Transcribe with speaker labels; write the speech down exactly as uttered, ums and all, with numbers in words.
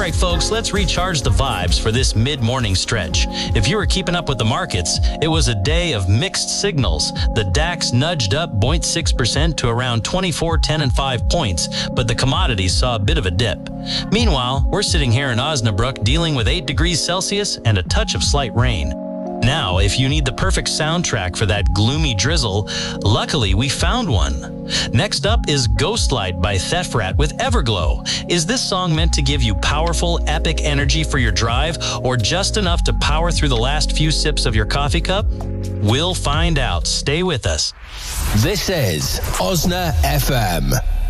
Speaker 1: right, folks, let's recharge the vibes for this mid-morning stretch. If you were keeping up with the markets, it was a day of mixed signals. The DAX nudged up zero point six percent to around twenty-four ten and five points, but the commodities saw a bit of a dip. Meanwhile, we're sitting here in Osnabrück dealing with eight degrees Celsius and a touch of slight rain. Now, if you need the perfect soundtrack for that gloomy drizzle, luckily we found one. Next up is Ghostlight by Thefrat with Everglow. Is this song meant to give you powerful, epic energy for your drive, or just enough to power through the last few sips of your coffee cup? We'll find out. Stay with us.
Speaker 2: This is Osna F M.